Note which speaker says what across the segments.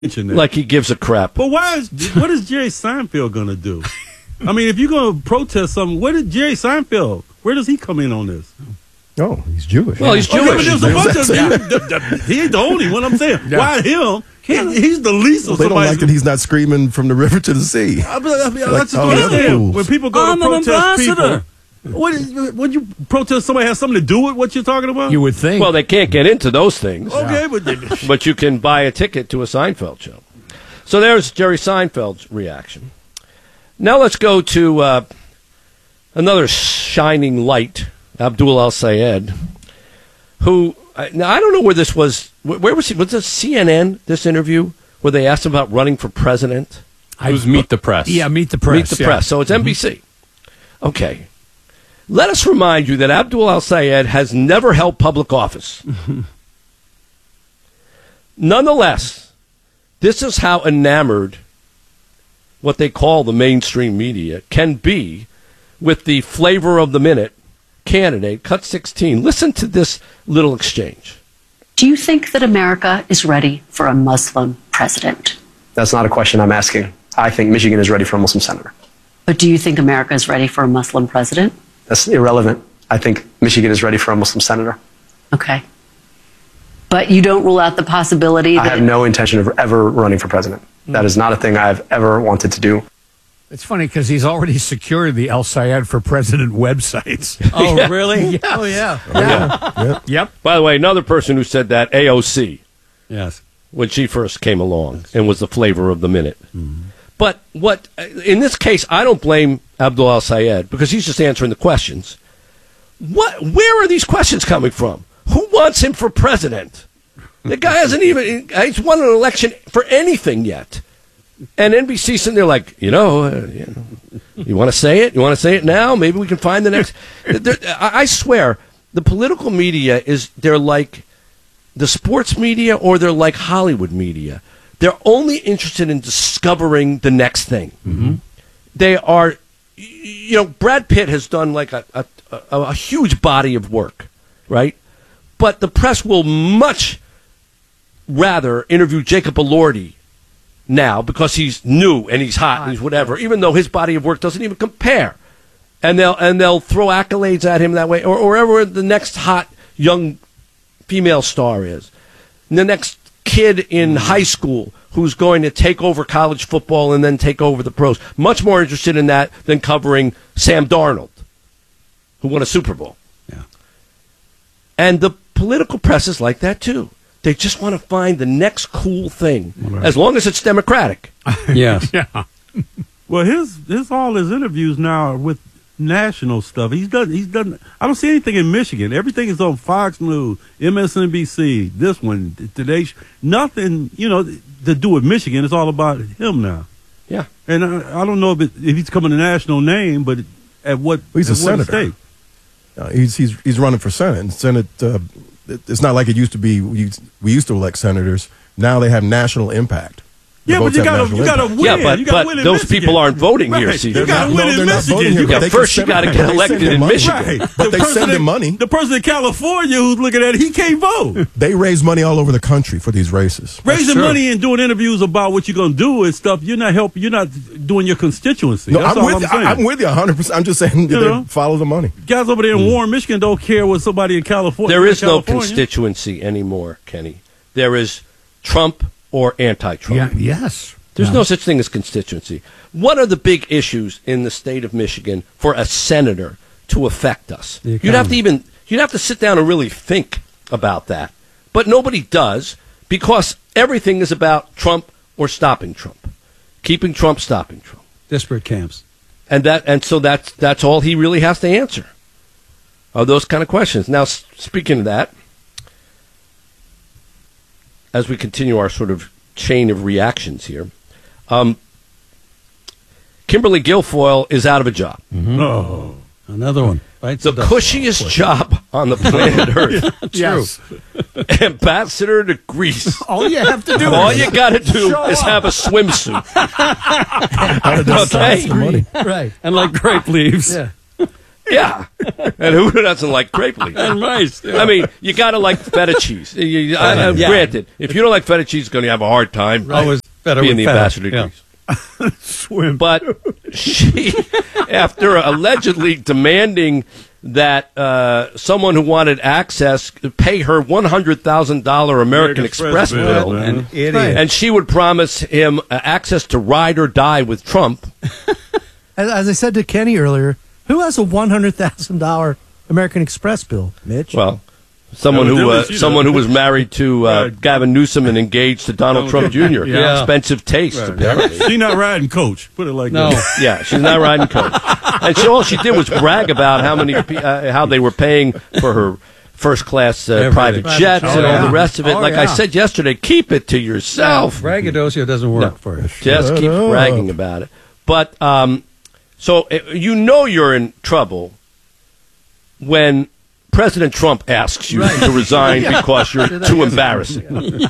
Speaker 1: Like he gives a crap.
Speaker 2: But what is Jerry Seinfeld going to do? I mean, if you're going to protest something, where does Jerry Seinfeld, where does he come in on this?
Speaker 3: Oh, he's Jewish.
Speaker 1: Well, he's Jewish.
Speaker 2: Okay, but there's a bunch of he ain't the only one. I'm saying, why him? He's the least of
Speaker 3: they don't
Speaker 2: somebody.
Speaker 3: like that he's not screaming from the river to the sea.
Speaker 2: I just don't understand. When people go to protest people, would you protest somebody has something to do with what you're talking about?
Speaker 4: You would think.
Speaker 1: Well, they can't get into those things.
Speaker 2: Okay,
Speaker 1: but you can buy a ticket to a Seinfeld show. So there's Jerry Seinfeld's reaction. Now let's go to another shining light, Abdul Al-Sayed, who, now I don't know where this was. Where was he? Was this CNN, this interview, where they asked him about running for president?
Speaker 4: It was Meet the Press. Yeah, Meet the Press.
Speaker 1: Meet the Press. So it's NBC. Okay. Let us remind you that Abdul Al-Sayed has never held public office. Nonetheless, this is how enamored what they call the mainstream media can be with the flavor of the minute candidate, Cut 16. Listen to this little exchange.
Speaker 5: Do you think that America is ready for a Muslim president?
Speaker 6: That's not a question I'm asking. I think Michigan is ready for a Muslim senator.
Speaker 5: But do you think America is ready for a Muslim president?
Speaker 6: That's irrelevant. I think Michigan is ready for a Muslim senator.
Speaker 5: Okay. But you don't rule out the possibility that...
Speaker 6: I have no intention of ever running for president. That is not a thing I've ever wanted to do.
Speaker 4: It's funny because he's already secured the Al-Sayed for President websites.
Speaker 7: Oh,
Speaker 1: Yeah.
Speaker 7: really?
Speaker 4: Yes.
Speaker 7: Oh, yeah.
Speaker 4: Yep.
Speaker 1: By the way, another person who said that, AOC,
Speaker 7: Yes.
Speaker 1: when she first came along and was the flavor of the minute. But what, in this case, I don't blame Abdul Al-Sayed because he's just answering the questions. Where are these questions coming from? Who wants him for president? The guy hasn't even, he's won an election for anything yet. And NBC's sitting there like, you want to say it? You want to say it now? Maybe we can find the next. I swear, the political media they're like the sports media or they're like Hollywood media. They're only interested in discovering the next thing. Mm-hmm. They are, Brad Pitt has done like a huge body of work, right? But the press will much rather interview Jacob Elordi now because he's new and he's hot and he's whatever, even though his body of work doesn't even compare. And they'll throw accolades at him that way, or wherever the next hot young female star is. And the next kid in high school who's going to take over college football and then take over the pros. Much more interested in that than covering Sam Darnold, who won a Super Bowl.
Speaker 7: Yeah.
Speaker 2: And the political press is like that, too. They just want to find the next cool thing, as long as it's democratic.
Speaker 7: Yes.
Speaker 4: Yeah.
Speaker 7: Well, all his interviews now are with national stuff. He's done. I don't see anything in Michigan. Everything is on Fox News, MSNBC, this one, Today. Nothing, to do with Michigan. It's all about him now.
Speaker 2: Yeah.
Speaker 7: And I don't know if he's becoming a national name, but at what?
Speaker 3: He's a senator.
Speaker 7: State?
Speaker 3: He's running for Senate. And Senate, it's not like it used to be. We used to elect senators. Now they have national impact.
Speaker 7: Yeah, but you gotta win.
Speaker 2: Yeah,
Speaker 7: you gotta win in
Speaker 2: those
Speaker 7: Michigan.
Speaker 2: people aren't voting here, see.
Speaker 7: You gotta win in Michigan.
Speaker 2: First you gotta get elected in Michigan.
Speaker 3: Right. But they send them money.
Speaker 7: The person in California who's looking at it, he can't vote.
Speaker 3: They raise money all over the country for these races.
Speaker 7: Raising money and doing interviews about what you're gonna do and stuff, you're not helping. You're not doing your constituency.
Speaker 3: No,
Speaker 7: That's all I'm saying.
Speaker 3: I'm with you 100%. I'm just saying they follow the money.
Speaker 7: Guys over there in Warren, Michigan don't care what somebody in California.
Speaker 2: There is no constituency anymore, Kenny. There is Trump or anti-Trump.
Speaker 4: Yeah, yes.
Speaker 2: There's no such thing as constituency. What are the big issues in the state of Michigan for a senator to affect us? You'd have to sit down and really think about that. But nobody does, because everything is about Trump or stopping Trump. Keeping Trump, stopping Trump.
Speaker 7: Disparate camps.
Speaker 2: And so that's all he really has to answer. Are those kind of questions. Now, speaking of that, as we continue our sort of chain of reactions here, Kimberly Guilfoyle is out of a job.
Speaker 7: Mm-hmm. Oh, another one.
Speaker 2: The cushiest job on the planet Earth.
Speaker 4: Yes.
Speaker 2: Ambassador to Greece.
Speaker 4: All you have to do
Speaker 2: All you got to do is have a swimsuit. Okay.
Speaker 7: Right. And like grape leaves.
Speaker 4: Yeah.
Speaker 2: Yeah. And who doesn't like crepe leaf?
Speaker 8: And rice. Yeah.
Speaker 2: I mean, you got to like feta cheese. Granted, if you don't like feta cheese, you're going to have a hard time
Speaker 8: Always better
Speaker 2: being
Speaker 8: with
Speaker 2: the
Speaker 8: feta.
Speaker 2: ambassador to
Speaker 8: Yeah.
Speaker 2: Greece.
Speaker 4: Swim.
Speaker 2: But she, after allegedly demanding that someone who wanted access pay her $100,000 American Express bill,
Speaker 8: An idiot.
Speaker 2: and she would promise him access to ride or die with Trump.
Speaker 9: As I said to Kenny earlier, who has a $100,000 American Express bill, Mitch?
Speaker 2: Well, someone
Speaker 7: Evidently she
Speaker 2: who
Speaker 7: does.
Speaker 2: was married to Gavin Newsom and engaged to Donald Trump Jr.
Speaker 8: Yeah.
Speaker 2: Expensive taste, apparently.
Speaker 7: She not riding coach. Put it like
Speaker 8: No.
Speaker 7: that.
Speaker 2: Yeah, she's not riding coach. And all she did was brag about how they were paying for her first class private jets and all the rest of it. Like I said yesterday, keep it to yourself.
Speaker 8: Braggadocio doesn't work for you.
Speaker 2: Just keep bragging about it. But so you're in trouble when President Trump asks you to resign because you're too embarrassing.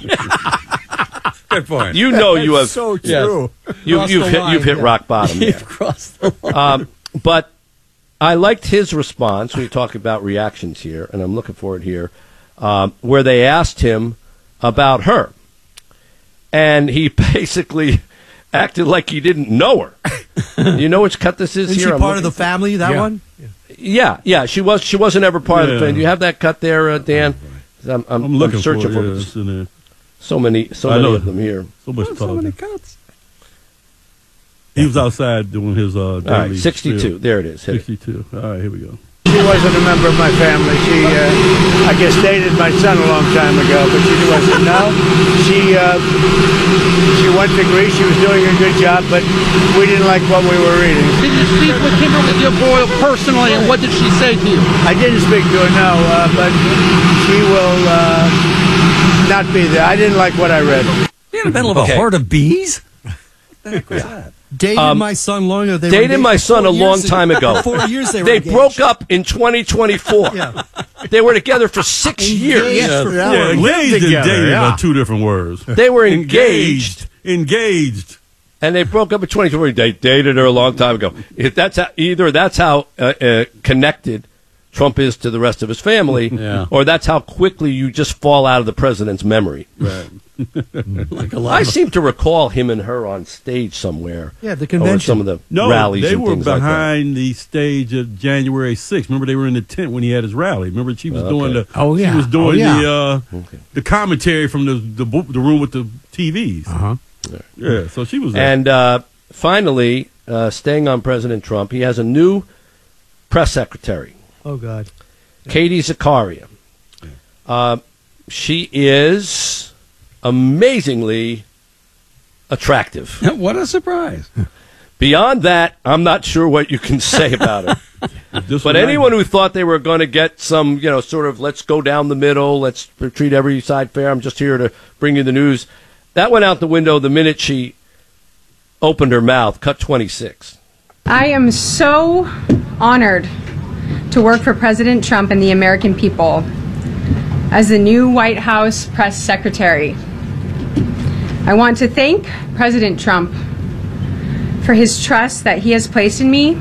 Speaker 8: Good point.
Speaker 2: You know you have
Speaker 9: So true.
Speaker 2: you've hit rock bottom there.
Speaker 8: You've crossed the line.
Speaker 2: But I liked his response. We talk about reactions here, and I'm looking for it here, where they asked him about her, and he basically acted like he didn't know her. You know which cut this is
Speaker 9: Is
Speaker 2: here?
Speaker 9: she
Speaker 2: I'm
Speaker 9: part of the
Speaker 2: looking-
Speaker 9: family, that one?
Speaker 2: Yeah. She wasn't ever part of the
Speaker 7: Yeah.
Speaker 2: family. Do you have that cut there, Dan?
Speaker 7: I'm looking
Speaker 2: searching
Speaker 7: for
Speaker 2: for
Speaker 7: it. Yeah, it's in there.
Speaker 2: so many
Speaker 7: know.
Speaker 2: of them here.
Speaker 7: So much
Speaker 8: So many
Speaker 7: talking.
Speaker 8: cuts.
Speaker 7: He was outside doing his daily
Speaker 2: All right, 62.
Speaker 7: spiel.
Speaker 2: There it is. Hit it.
Speaker 7: 62. All right, here we go.
Speaker 10: She wasn't a member of my family. She, I guess, dated my son a long time ago, but she wasn't. No, she went to Greece. She was doing a good job, but we didn't like what we were reading.
Speaker 11: Did you speak with Kimberly Guilfoyle personally, and what did she say to you?
Speaker 10: I didn't speak to her, no, but she will not be there. I didn't like what I read.
Speaker 8: You're in the middle of a horde of bees? What the heck was that?
Speaker 9: Dated my son long ago.
Speaker 2: Dated my son a long time ago.
Speaker 9: 4 years they were
Speaker 2: They
Speaker 9: engaged.
Speaker 2: broke up in 2024.
Speaker 9: Yeah.
Speaker 2: They were together for 6 years.
Speaker 9: Engaged for that
Speaker 7: Yeah,
Speaker 9: long.
Speaker 7: engaged and
Speaker 4: together,
Speaker 7: dated
Speaker 4: yeah.
Speaker 7: are two different words.
Speaker 2: They were engaged,
Speaker 7: Engaged.
Speaker 2: and they broke up in 2024. They dated her a long time ago. If that's how connected Trump is to the rest of his family,
Speaker 8: Yeah.
Speaker 2: or that's how quickly you just fall out of the president's memory.
Speaker 7: Right.
Speaker 8: Like a lot
Speaker 2: I
Speaker 8: of
Speaker 2: seem to recall him and her on stage somewhere.
Speaker 9: Yeah, the
Speaker 2: Or
Speaker 9: convention.
Speaker 2: some of the
Speaker 7: No,
Speaker 2: rallies
Speaker 7: they
Speaker 2: and
Speaker 7: were
Speaker 2: things like that.
Speaker 7: behind the stage of January 6th. Remember, they were in the tent when he had his rally. Remember, she was doing the.
Speaker 4: Oh, yeah.
Speaker 7: She was doing
Speaker 4: Oh,
Speaker 7: the commentary from the room with the TVs.
Speaker 4: Uh-huh.
Speaker 7: Yeah, so she was there.
Speaker 2: And finally, staying on President Trump, he has a new press secretary,
Speaker 9: Oh, God.
Speaker 2: Katie Zakaria. She is amazingly attractive.
Speaker 8: What a surprise.
Speaker 2: Beyond that, I'm not sure what you can say about her.
Speaker 7: This
Speaker 2: But
Speaker 7: one,
Speaker 2: anyone who thought they were going to get some, sort of let's go down the middle, let's treat every side fair, I'm just here to bring you the news, that went out the window the minute she opened her mouth. Cut 26.
Speaker 12: I am so honored to work for President Trump and the American people as the new White House press secretary. I want to thank President Trump for his trust that he has placed in me.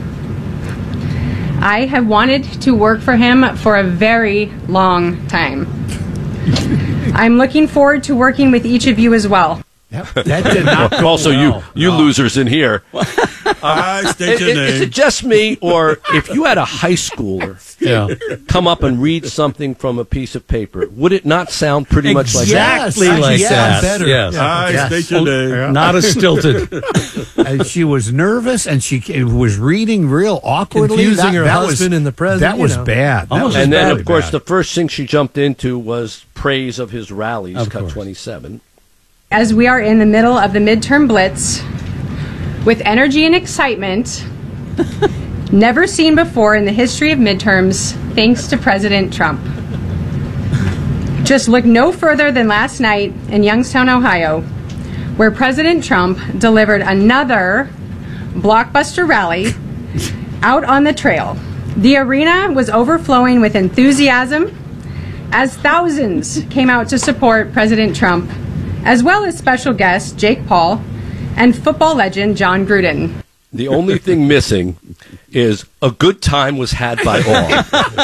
Speaker 12: I have wanted to work for him for a very long time. I'm looking forward to working with each of you as well.
Speaker 4: That did not go
Speaker 2: Also,
Speaker 4: well.
Speaker 2: you losers in here.
Speaker 7: I state your
Speaker 2: Is
Speaker 7: name.
Speaker 2: it just me, or if you had a high schooler come up and read something from a piece of paper, would it not sound pretty much like that?
Speaker 8: Exactly
Speaker 9: Yes,
Speaker 8: like
Speaker 9: yes,
Speaker 8: that.
Speaker 9: better.
Speaker 8: Yes.
Speaker 7: I
Speaker 4: Yes.
Speaker 7: state your name.
Speaker 8: Not as stilted.
Speaker 4: And she was nervous, and she was reading real awkwardly.
Speaker 9: Confusing her
Speaker 4: that
Speaker 9: husband and the president,
Speaker 4: That was
Speaker 9: you know.
Speaker 4: bad. That
Speaker 8: Almost
Speaker 4: was
Speaker 2: And then,
Speaker 4: really
Speaker 2: of course,
Speaker 4: bad.
Speaker 2: the first thing she jumped into was praise of his rallies.
Speaker 8: Of
Speaker 2: Cut
Speaker 8: course.
Speaker 2: 27.
Speaker 12: As we are in the middle of the midterm blitz, with energy and excitement never seen before in the history of midterms, thanks to President Trump. Just look no further than last night in Youngstown, Ohio, where President Trump delivered another blockbuster rally out on the trail. The arena was overflowing with enthusiasm as thousands came out to support President Trump, as well as special guest Jake Paul and football legend John Gruden.
Speaker 2: The only thing missing is a good time was had by all.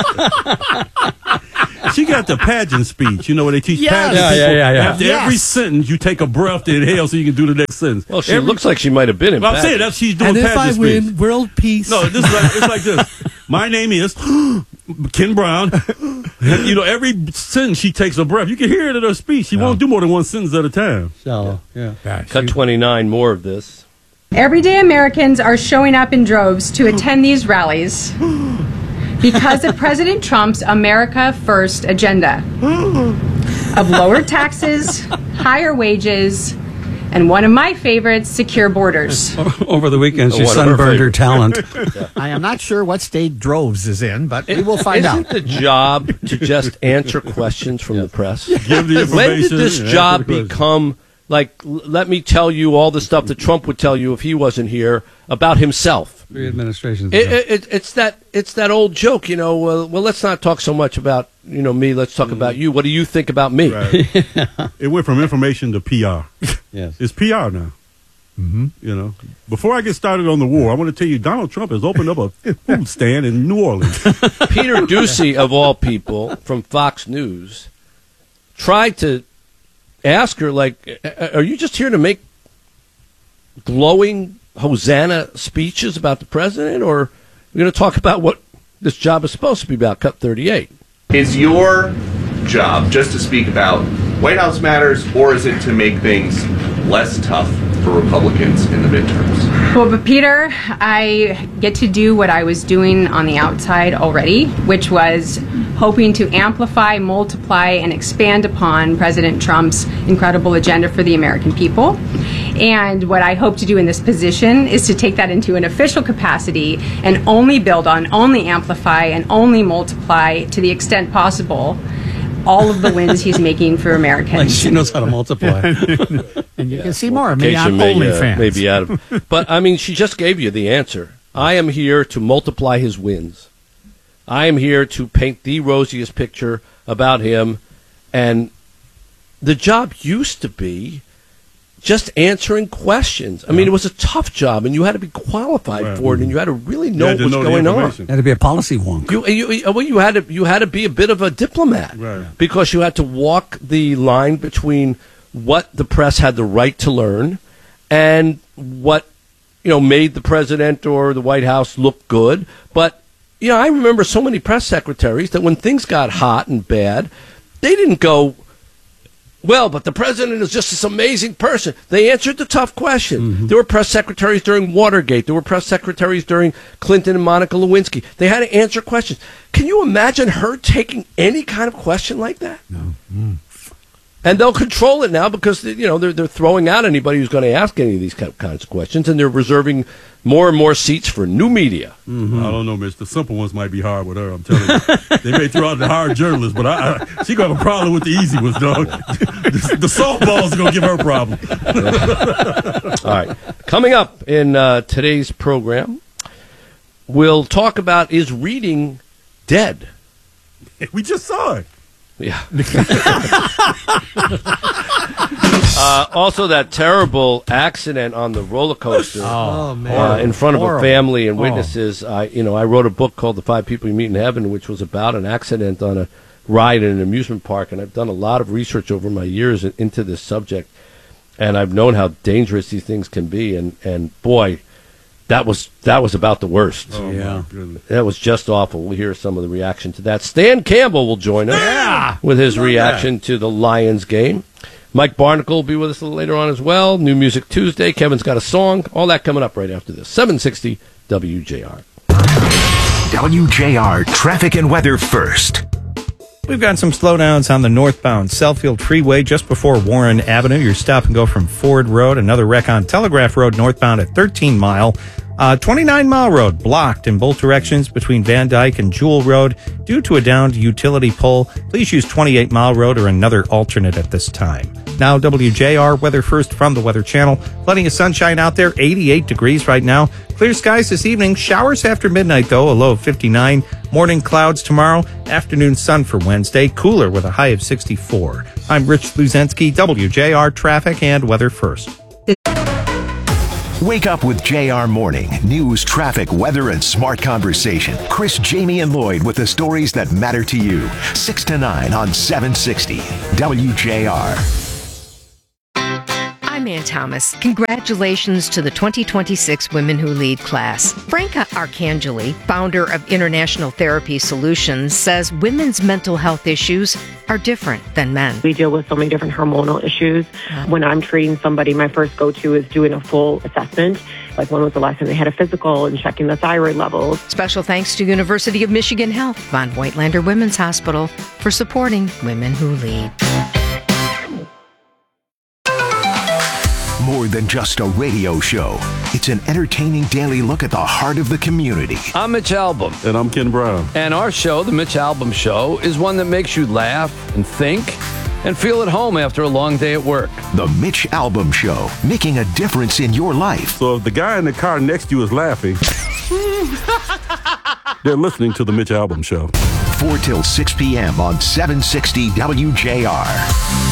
Speaker 7: She got the pageant speech, where they teach pageant people. After every sentence, you take a breath to inhale so you can do the next sentence.
Speaker 2: Well, she looks like she might have been in pageant.
Speaker 7: I'm saying that she's doing
Speaker 9: And if
Speaker 7: pageant
Speaker 9: I
Speaker 7: speech.
Speaker 9: win world peace.
Speaker 7: No, this is it's like this. My name is Ken Brown. And, every sentence she takes a breath. You can hear it in her speech. She won't do more than one sentence at a time.
Speaker 8: So,
Speaker 2: Cut 29, more of this.
Speaker 12: Everyday Americans are showing up in droves to attend these rallies because of President Trump's America First agenda of lower taxes, higher wages, and one of my favorites, secure borders.
Speaker 8: Over the weekend, she sunburned her talent.
Speaker 4: I am not sure what state Droves is in, but we will find out.
Speaker 2: Isn't the job to just answer questions from the press?
Speaker 7: Give the information.
Speaker 2: When did this
Speaker 7: and
Speaker 2: job
Speaker 7: answer the question.
Speaker 2: become let me tell you all the stuff that Trump would tell you if he wasn't here about himself?
Speaker 8: 3 administrations.
Speaker 2: It's that old joke, well, let's not talk so much about, me, let's talk about you. What do you think about me?
Speaker 7: Right. It went from information to PR.
Speaker 8: Yes.
Speaker 7: It's PR now. Mm-hmm. Before I get started on the war, I want to tell you Donald Trump has opened up a food stand in New Orleans.
Speaker 2: Peter Doocy, of all people, from Fox News, tried to ask her, are you just here to make glowing Hosanna speeches about the president, or are we going to talk about what this job is supposed to be about, Cut 38?
Speaker 13: Is your job just to speak about White House matters, or is it to make things less tough for Republicans in the midterms?
Speaker 12: Well, but Peter, I get to do what I was doing on the outside already, which was hoping to amplify, multiply, and expand upon President Trump's incredible agenda for the American people. And what I hope to do in this position is to take that into an official capacity and only build on, only amplify, and only multiply to the extent possible all of the wins he's making for Americans.
Speaker 8: Like she knows how to multiply.
Speaker 4: And you can see more of me on OnlyFans.
Speaker 2: Maybe out of, but I mean, she just gave you the answer. I am here to multiply his wins. I am here to paint the rosiest picture about him. And the job used to be just answering questions. I mean, it was a tough job, and you had to be qualified for it, and you had to really know what was going on.
Speaker 8: You had to be a policy wonk.
Speaker 2: You had to be a bit of a diplomat, because you had to walk the line between what the press had the right to learn and what made the president or the White House look good. But I remember so many press secretaries that when things got hot and bad, they didn't go, well, but the president is just this amazing person. They answered the tough question. Mm-hmm. There were press secretaries during Watergate. There were press secretaries during Clinton and Monica Lewinsky. They had to answer questions. Can you imagine her taking any kind of question like that?
Speaker 8: No. Mm.
Speaker 2: And they'll control it now because they're throwing out anybody who's going to ask any of these kinds of questions, and they're reserving more and more seats for new media.
Speaker 7: Mm-hmm. I don't know, Mitch. The simple ones might be hard with her. I'm telling you, they may throw out the hard journalists, but she gonna have a problem with the easy ones, dog. The softballs are gonna give her a problem.
Speaker 2: All right, coming up in today's program, we'll talk about, is reading dead?
Speaker 7: We just saw it.
Speaker 2: Yeah. Also, that terrible accident on the roller coaster in front of a family and witnesses. I wrote a book called The 5 People You Meet in Heaven, which was about an accident on a ride in an amusement park. And I've done a lot of research over my years into this subject, and I've known how dangerous these things can be. And boy, that was about the worst.
Speaker 7: Oh, yeah,
Speaker 2: that was just awful. We'll hear some of the reaction to that. Stan Campbell will join us with his reaction to the Lions game. Mike Barnacle will be with us a little later on as well. New Music Tuesday. Kevin's got a song. All that coming up right after this. 760 WJR.
Speaker 14: WJR traffic and weather first.
Speaker 15: We've got some slowdowns on the northbound Southfield Freeway just before Warren Avenue. Your stop and go from Ford Road. Another wreck on Telegraph Road northbound at 13 Mile. 29 Mile Road blocked in both directions between Van Dyke and Jewel Road due to a downed utility pole. Please use 28 Mile Road or another alternate at this time. Now WJR weather first from the Weather Channel. Plenty of sunshine out there, 88 degrees right now. Clear skies this evening. Showers after midnight, though, a low of 59. Morning clouds tomorrow. Afternoon sun for Wednesday. Cooler with a high of 64. I'm Rich Luzensky, WJR traffic and weather first.
Speaker 14: Wake up with JR Morning. News, traffic, weather, and smart conversation. Chris, Jamie, and Lloyd with the stories that matter to you. 6 to 9 on 760 WJR.
Speaker 16: I'm Ann Thomas. Congratulations to the 2026 Women Who Lead class. Franca Arcangeli, founder of International Therapy Solutions, says women's mental health issues are different than men.
Speaker 17: We deal with so many different hormonal issues. When I'm treating somebody, my first go-to is doing a full assessment. Like when was the last time they had a physical and checking the thyroid levels.
Speaker 16: Special thanks to University of Michigan Health, Von Voigtlander Women's Hospital, for supporting Women Who Lead.
Speaker 14: More than just a radio show. It's an entertaining daily look at the heart of the community.
Speaker 2: I'm Mitch Albom.
Speaker 7: And I'm Ken Brown.
Speaker 2: And our show, The Mitch Albom Show, is one that makes you laugh and think and feel at home after a long day at work.
Speaker 14: The Mitch Albom Show, making a difference in your life.
Speaker 7: So if the guy in the car next to you is laughing, they're listening to The Mitch Albom Show.
Speaker 14: 4 till 6 p.m. on 760 WJR.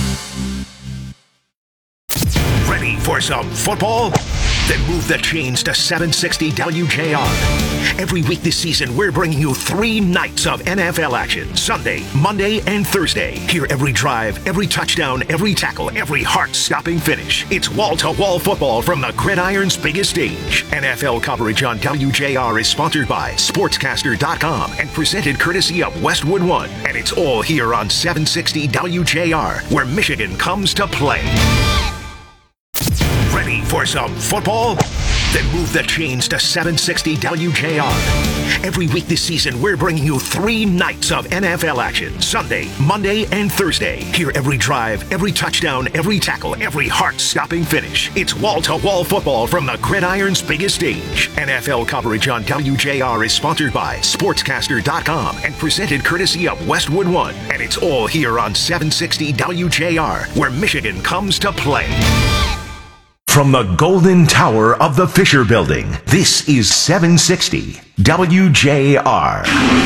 Speaker 14: Ready for some football? Then move the chains to 760 WJR. Every week this season, we're bringing you 3 nights of NFL action. Sunday, Monday, and Thursday. Hear every drive, every touchdown, every tackle, every heart-stopping finish. It's wall-to-wall football from the gridiron's biggest stage. NFL coverage on WJR is sponsored by Sportscaster.com and presented courtesy of Westwood One. And it's all here on 760 WJR, where Michigan comes to play. Ready for some football? Then move the chains to 760 WJR. Every week this season, we're bringing you 3 nights of NFL action. Sunday, Monday, and Thursday. Hear every drive, every touchdown, every tackle, every heart-stopping finish. It's wall-to-wall football from the gridiron's biggest stage. NFL coverage on WJR is sponsored by Sportscaster.com and presented courtesy of Westwood One. And it's all here on 760 WJR, where Michigan comes to play. From the Golden Tower of the Fisher Building, this is 760 WJR.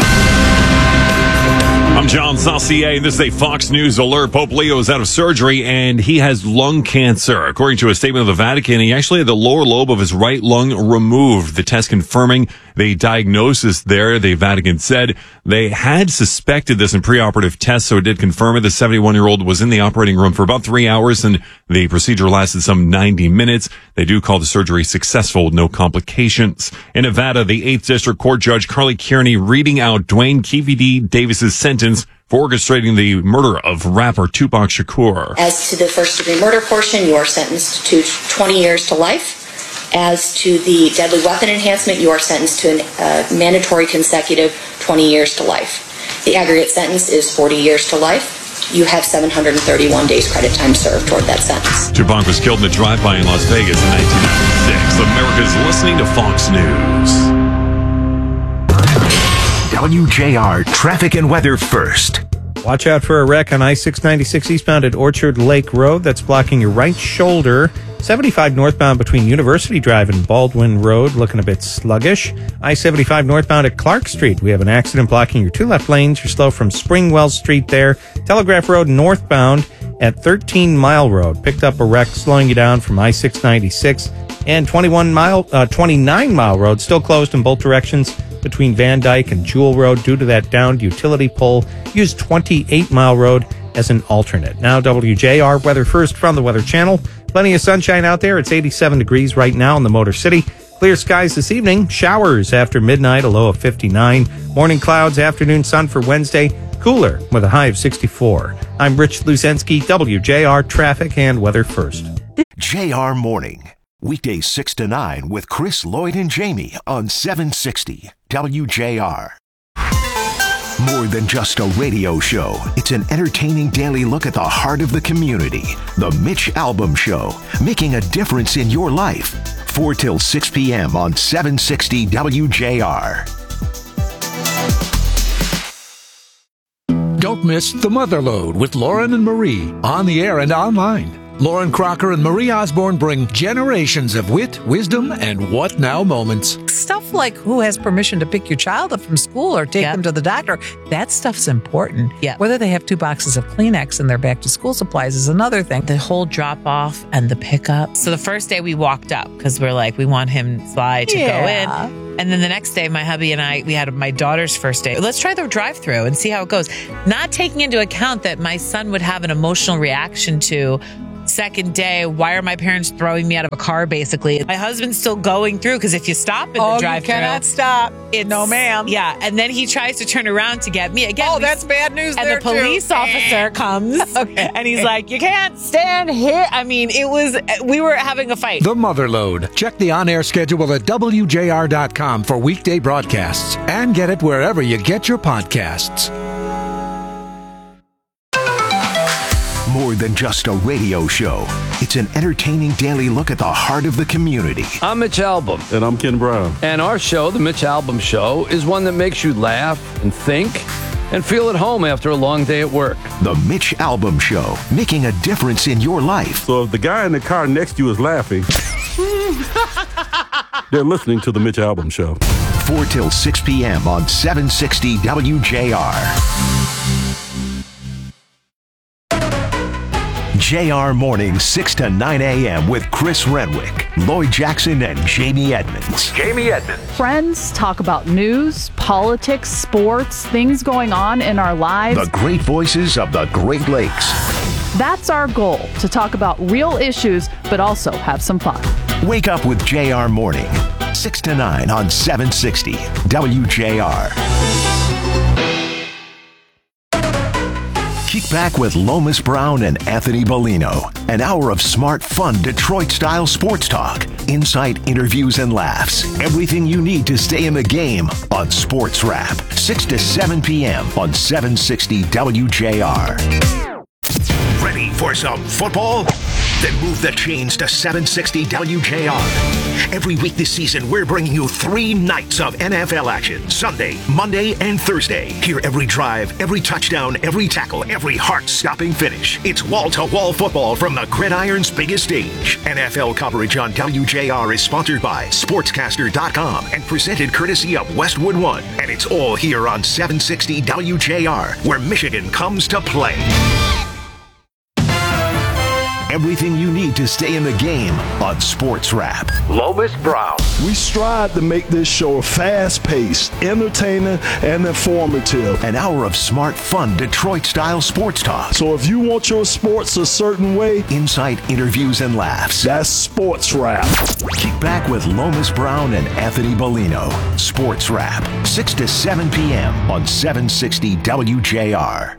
Speaker 18: I'm John Saucier, and this is a Fox News alert. Pope Leo is out of surgery, and he has lung cancer. According to a statement of the Vatican, he actually had the lower lobe of his right lung removed. The test confirming the diagnosis there, the Vatican said they had suspected this in preoperative tests, so it did confirm it. The 71-year-old was in the operating room for about 3 hours, and the procedure lasted some 90 minutes. They do call the surgery successful with no complications. In Nevada, the 8th District Court Judge Carly Kearney reading out Dwayne Keefe D. Davis's sentence for orchestrating the murder of rapper Tupac Shakur.
Speaker 19: As to the first-degree murder portion, you are sentenced to 20 years to life. As to the deadly weapon enhancement, you are sentenced to a mandatory consecutive 20 years to life. The aggregate sentence is 40 years to life. You have 731 days credit time served toward that sentence.
Speaker 18: Tupac was killed in a drive-by in Las Vegas in 1996. America's listening to Fox News.
Speaker 14: WJR traffic and weather first.
Speaker 15: Watch out for a wreck on I-696 eastbound at Orchard Lake Road. That's blocking your right shoulder. 75 northbound between University Drive and Baldwin Road, looking a bit sluggish. I-75 northbound at Clark Street. We have an accident blocking your 2 left lanes. You're slow from Springwell Street there. Telegraph Road northbound at 13 Mile Road. Picked up a wreck, slowing you down from I-696. And 29 Mile Road, still closed in both directions between Van Dyke and Jewel Road due to that downed utility pole. Use 28 Mile Road as an alternate. Now WJR weather first from the Weather Channel. Plenty of sunshine out there. It's 87 degrees right now in the Motor City. Clear skies this evening. Showers after midnight, a low of 59. Morning clouds, afternoon sun for Wednesday. Cooler with a high of 64. I'm Rich Luzensky, WJR traffic and weather first.
Speaker 14: JR Morning. Weekdays 6 to 9 with Chris, Lloyd, and Jamie on 760 WJR. More than just a radio show, it's an entertaining daily look at the heart of the community. The Mitch Albom Show, making a difference in your life. 4 till 6 p.m. on 760 WJR.
Speaker 20: Don't miss The Motherlode with Lauren and Marie on the air and online. Lauren Crocker and Marie Osborne bring generations of wit, wisdom, and what now moments.
Speaker 21: Stuff like who has permission to pick your child up from school or take them to the doctor. That stuff's important. Yeah. Whether they have 2 boxes of Kleenex in their back to school supplies is another thing.
Speaker 22: The whole drop off and the pickup. So the first day we walked up because we're like, we want him Sly to go in. And then the next day, my hubby and I, we had my daughter's first day. Let's try the drive-through and see how it goes. Not taking into account that my son would have an emotional reaction to second day, why are my parents throwing me out of a car, basically? My husband's still going through because if you stop in the drive-thru,
Speaker 21: you cannot stop. No, ma'am.
Speaker 22: Yeah, and then he tries to turn around to get me. Again,
Speaker 21: that's bad news
Speaker 22: and
Speaker 21: there,
Speaker 22: the police officer comes, and he's like, you can't stand here. I mean, we were having a fight.
Speaker 20: The Motherload. Check the on-air schedule at WJR.com for weekday broadcasts and get it wherever you get your podcasts.
Speaker 14: More than just a radio show, it's an entertaining daily look at the heart of the community.
Speaker 2: I'm Mitch Albom.
Speaker 7: And I'm Ken Brown.
Speaker 2: And our show, The Mitch Albom Show, is one that makes you laugh and think and feel at home after a long day at work.
Speaker 14: The Mitch Albom Show, making a difference in your life.
Speaker 7: So if the guy in the car next to you is laughing, they're listening to The Mitch Albom Show.
Speaker 14: 4 till 6 p.m. on 760 WJR. JR Mornings, 6 to 9 a.m. with Chris Renwick, Lloyd Jackson, and Jamie Edmonds.
Speaker 23: Jamie Edmonds. Friends talk about news, politics, sports, things going on in our lives.
Speaker 14: The great voices of the Great Lakes.
Speaker 23: That's our goal, to talk about real issues, but also have some fun.
Speaker 14: Wake up with JR Morning, 6 to 9 on 760 WJR. Kick back with Lomas Brown and Anthony Bellino. An hour of smart, fun, Detroit-style sports talk. Insight, interviews, and laughs. Everything you need to stay in the game on Sports Wrap. 6 to 7 p.m. on 760 WJR. Ready for some football? Then move the chains to 760 WJR. Every week this season, we're bringing you 3 nights of NFL action. Sunday, Monday, and Thursday. Hear every drive, every touchdown, every tackle, every heart-stopping finish. It's wall-to-wall football from the gridiron's biggest stage. NFL coverage on WJR is sponsored by Sportscaster.com and presented courtesy of Westwood One. And it's all here on 760 WJR, where Michigan comes to play. Everything you need to stay in the game on Sports Wrap. Lomas Brown.
Speaker 24: We strive to make this show fast-paced, entertaining, and informative.
Speaker 14: An hour of smart, fun, Detroit-style sports talk.
Speaker 24: So if you want your sports a certain way,
Speaker 14: insight, interviews, and laughs.
Speaker 24: That's Sports Wrap.
Speaker 14: Kick back with Lomas Brown and Anthony Bellino. Sports Wrap, 6 to 7 p.m. on 760 WJR.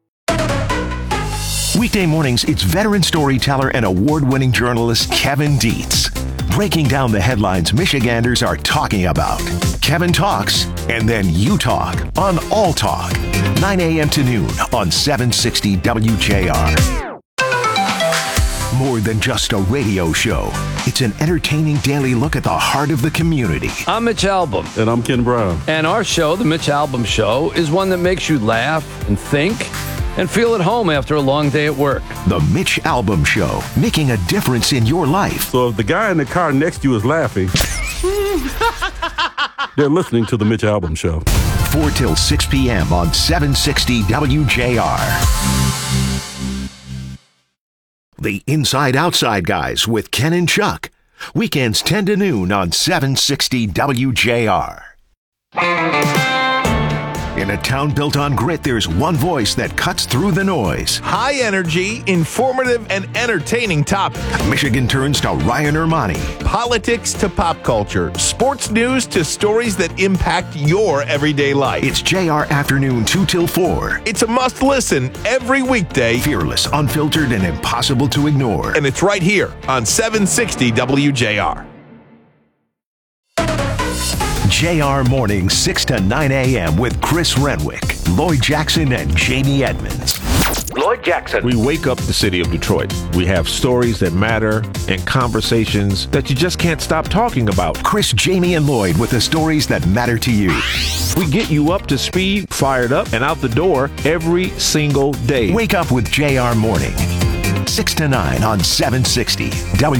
Speaker 14: Weekday mornings, it's veteran storyteller and award-winning journalist Kevin Dietz, breaking down the headlines Michiganders are talking about. Kevin talks, and then you talk on All Talk, 9 a.m. to noon on 760 WJR. More than just a radio show, it's an entertaining daily look at the heart of the community.
Speaker 2: I'm Mitch Albom.
Speaker 7: And I'm Ken Brown.
Speaker 2: And our show, The Mitch Albom Show, is one that makes you laugh and think and feel at home after a long day at work.
Speaker 14: The Mitch Albom Show, making a difference in your life.
Speaker 7: So if the guy in the car next to you is laughing, they're listening to The Mitch Albom Show.
Speaker 14: 4 till 6 p.m. on 760 WJR. The Inside Outside Guys with Ken and Chuck. Weekends 10 to noon on 760 WJR. In a town built on grit, there's one voice that cuts through the noise.
Speaker 25: High energy, informative, and entertaining topic.
Speaker 14: Michigan turns to Ryan Ermani.
Speaker 25: Politics to pop culture. Sports news to stories that impact your everyday life.
Speaker 14: It's JR Afternoon 2 till 4.
Speaker 25: It's a must listen every weekday.
Speaker 14: Fearless, unfiltered, and impossible to ignore.
Speaker 25: And it's right here on 760 WJR.
Speaker 14: JR Morning, 6 to 9 a.m. with Chris Renwick, Lloyd Jackson, and Jamie Edmonds.
Speaker 26: Lloyd Jackson.
Speaker 27: We wake up the city of Detroit. We have stories that matter and conversations that you just can't stop talking about.
Speaker 14: Chris, Jamie, and Lloyd with the stories that matter to you.
Speaker 27: We get you up to speed, fired up, and out the door every single day.
Speaker 14: Wake up with JR Morning, 6 to 9 on 760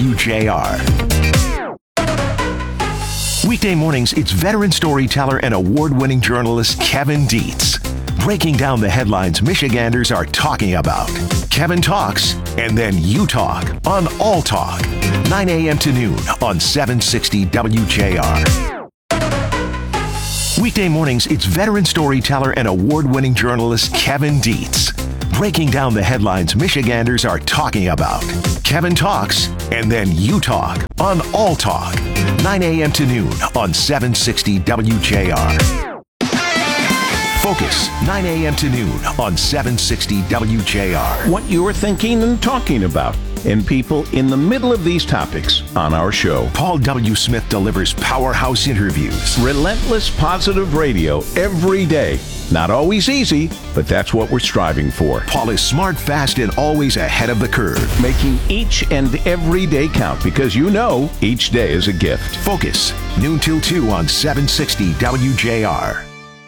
Speaker 14: WJR. Weekday mornings, it's veteran storyteller and award-winning journalist Kevin Dietz, breaking down the headlines Michiganders are talking about. Kevin talks, and then you talk on All Talk, 9 a.m. to noon on 760 WJR. Weekday mornings, it's veteran storyteller and award-winning journalist Kevin Dietz, breaking down the headlines Michiganders are talking about. Kevin talks, and then you talk on All Talk, 9 a.m. to noon on 760 WJR. Focus, 9 a.m. to noon on 760 WJR.
Speaker 1: What you're thinking and talking about, and people in the middle of these topics on our show.
Speaker 14: Paul W. Smith delivers powerhouse interviews.
Speaker 1: Relentless positive radio every day. Not always easy, but that's what we're striving for.
Speaker 14: Paul is smart, fast, and always ahead of the curve.
Speaker 1: Making each and every day count because you know each day is a gift.
Speaker 14: Focus, noon till 2 on 760 WJR.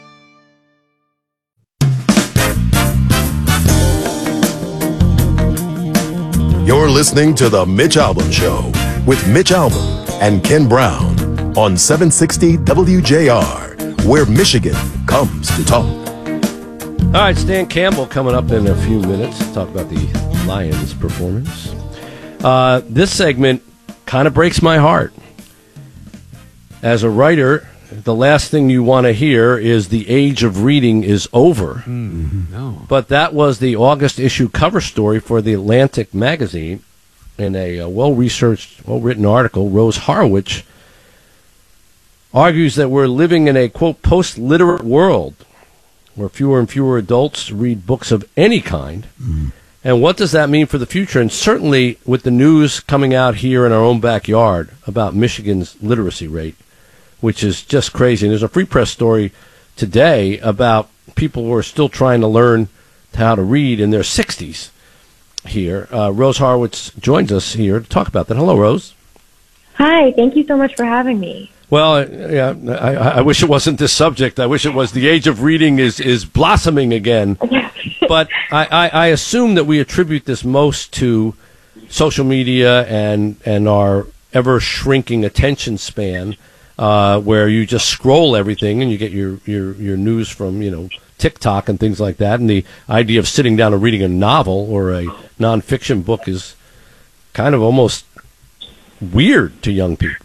Speaker 3: You're listening to The Mitch Albom Show with Mitch Albom and Ken Brown on 760 WJR, where Michigan comes to talk.
Speaker 2: All right, Stan Campbell coming up in a few minutes to talk about the Lions' performance. This segment kind of breaks my heart. As a writer, the last thing you want to hear is the age of reading is over.
Speaker 4: No.
Speaker 2: But that was the August issue cover story for the Atlantic magazine. In a well-researched, well-written article, Rose Horowitz argues that we're living in a, quote, post-literate world where fewer and fewer adults read books of any kind. And what does that mean for the future? And certainly with the news coming out here in our own backyard about Michigan's literacy rate, which is just crazy. And there's a Free Press story today about people who are still trying to learn how to read in their 60s here. Rose Horowitz joins us here to talk about that. Hello, Rose.
Speaker 5: Hi, thank you so much for having me.
Speaker 2: Well, yeah, I wish it wasn't this subject. I wish it was the age of reading is blossoming again. But I assume that we attribute this most to social media and our ever-shrinking attention span, where you just scroll everything and you get your news from, TikTok and things like that. And the idea of sitting down and reading a novel or a nonfiction book is kind of almost weird to young people.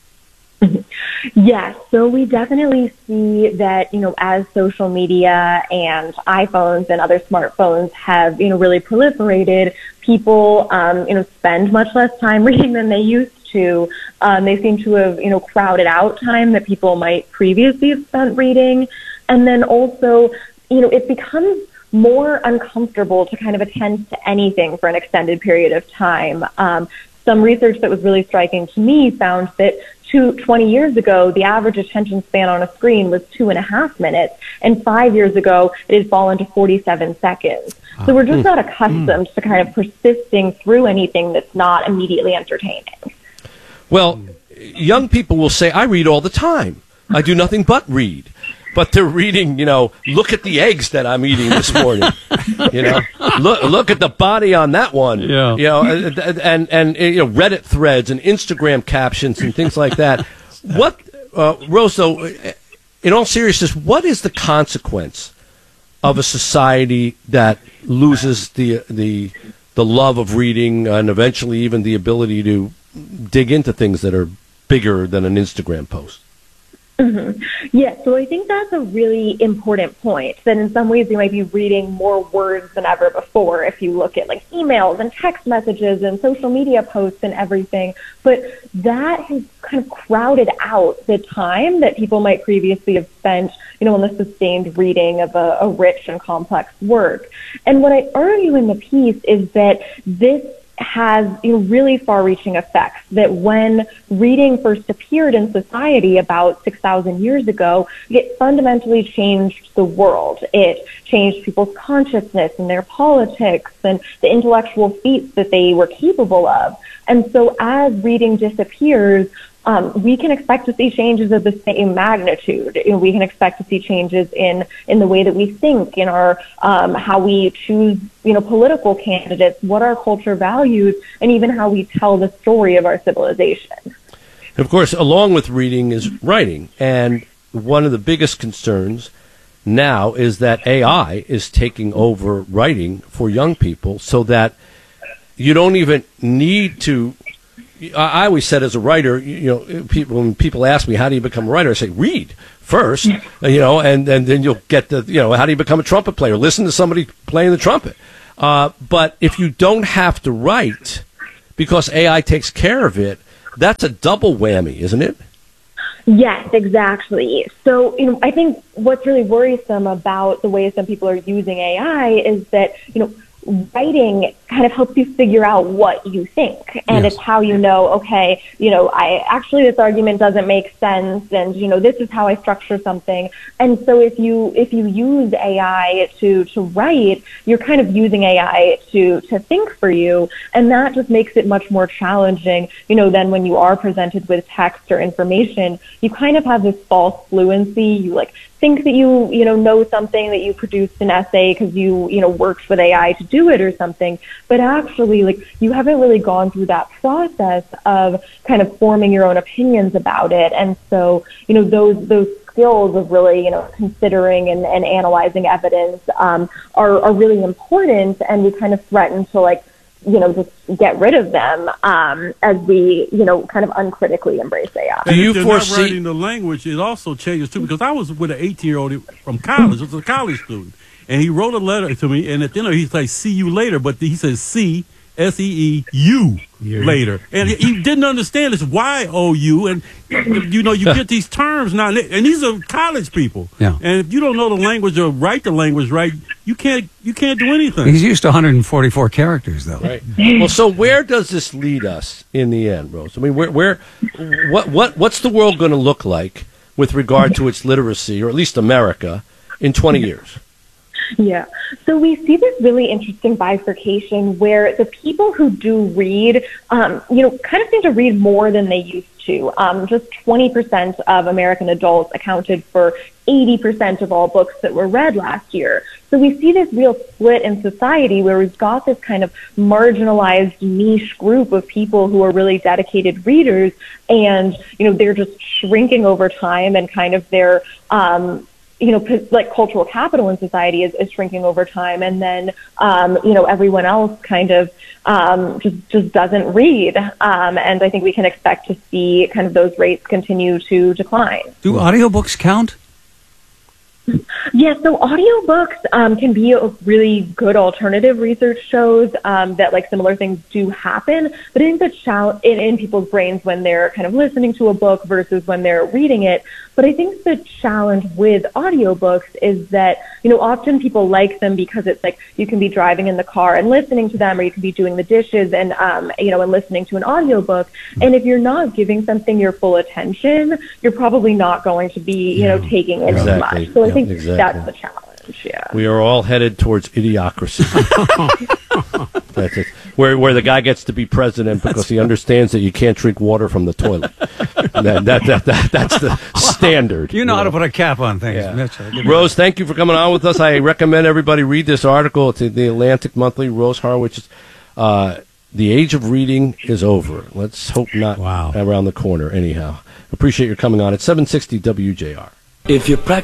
Speaker 5: Yes, so we definitely see that, as social media and iPhones and other smartphones have, really proliferated, people, spend much less time reading than they used to. They seem to have, crowded out time that people might previously have spent reading. And then also, it becomes more uncomfortable to kind of attend to anything for an extended period of time. Some research that was really striking to me found that 20 years ago, the average attention span on a screen was 2.5 minutes, and 5 years ago, it had fallen to 47 seconds. So we're just not accustomed to kind of persisting through anything that's not immediately entertaining.
Speaker 2: Well, young people will say, I read all the time. I do nothing but read. But they're reading, look at the eggs that I'm eating this morning. Look at the body on that one.
Speaker 4: Yeah.
Speaker 2: And Reddit threads and Instagram captions and things like that. What, Rose, though, in all seriousness, what is the consequence of a society that loses the love of reading and eventually even the ability to dig into things that are bigger than an Instagram post?
Speaker 5: Mm-hmm. Yeah, so I think that's a really important point, that in some ways we might be reading more words than ever before if you look at emails and text messages and social media posts and everything. But that has kind of crowded out the time that people might previously have spent, on the sustained reading of a rich and complex work. And what I argue in the piece is that this has really far-reaching effects, that when reading first appeared in society about 6,000 years ago, it fundamentally changed the world. It changed people's consciousness and their politics and the intellectual feats that they were capable of. And so as reading disappears, we can expect to see changes of the same magnitude. We can expect to see changes in the way that we think, in our how we choose, political candidates, what our culture values, and even how we tell the story of our civilization.
Speaker 2: And of course, along with reading is writing. And one of the biggest concerns now is that AI is taking over writing for young people, so that you don't even need to. I always said, as a writer, when people ask me, how do you become a writer? I say, read first, and then you'll get the, how do you become a trumpet player? Listen to somebody playing the trumpet. But if you don't have to write because AI takes care of it, that's a double whammy, isn't it?
Speaker 5: Yes, exactly. So, I think what's really worrisome about the way some people are using AI is that, writing kind of helps you figure out what you think. And It's how okay, this argument doesn't make sense, and, this is how I structure something. And so if you use AI to write, you're kind of using AI to think for you. And that just makes it much more challenging, than when you are presented with text or information. You kind of have this false fluency. You think that you know something, that you produced an essay because you worked with AI to do it or something, but actually you haven't really gone through that process of kind of forming your own opinions about it. And so those skills of really considering and analyzing evidence are really important, and we kind of threaten to just get rid of them as we, kind of uncritically embrace AI.
Speaker 7: And if you're not writing the language, it also changes too. Because I was with an 18-year-old from college. It was a college student, and he wrote a letter to me. And at the end, he's like, "See you later," but he says CSEEU later, and he didn't understand it's YOU, and you get these terms now, and these are college people.
Speaker 8: Yeah.
Speaker 7: And if you don't know the language or write the language right, you can't do anything.
Speaker 8: He's used to 144 characters, though.
Speaker 2: Right. Well, so where does this lead us in the end, Rose? I mean, what's the world going to look like with regard to its literacy, or at least America, in 20 years?
Speaker 5: Yeah. So we see this really interesting bifurcation where the people who do read, kind of seem to read more than they used to. Just 20% of American adults accounted for 80% of all books that were read last year. So we see this real split in society where we've got this kind of marginalized niche group of people who are really dedicated readers, and, they're just shrinking over time, and kind of their, cultural capital in society is shrinking over time. And then, everyone else kind of just doesn't read. And I think we can expect to see kind of those rates continue to decline.
Speaker 8: Do audiobooks count?
Speaker 5: Yeah, so audiobooks can be a really good alternative. Research shows that similar things do happen, but I think the in people's brains when they're kind of listening to a book versus when they're reading it. But I think the challenge with audiobooks is that, often people like them because it's you can be driving in the car and listening to them, or you can be doing the dishes and, and listening to an audiobook. And if you're not giving something your full attention, you're probably not going to be, taking it as much. So I think that's the challenge, yeah.
Speaker 2: We are all headed towards idiocracy. That's it. Where the guy gets to be president because he understands that you can't drink water from the toilet. That's the standard.
Speaker 8: You know how to put a cap on things,
Speaker 2: Yeah.
Speaker 8: Mitch.
Speaker 2: Rose, thank you for coming on with us. I recommend everybody read this article. It's in the Atlantic Monthly. Rose Horowitz. The age of reading is over. Let's hope not around the corner anyhow. Appreciate your coming on at 760 WJR.
Speaker 6: If you practice